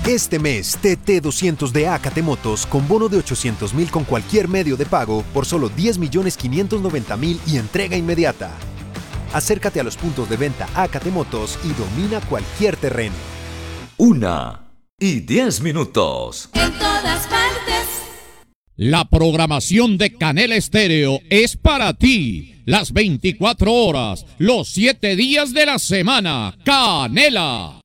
Este mes, TT 200 de Acate Motos con bono de 800,000 con cualquier medio de pago por solo 10,590,000 y entrega inmediata. Acércate a los puntos de venta Acate Motos y domina cualquier terreno. 1:10 minutos. En todas partes. La programación de Canela Estéreo es para ti. Las 24 horas, los 7 días de la semana. Canela.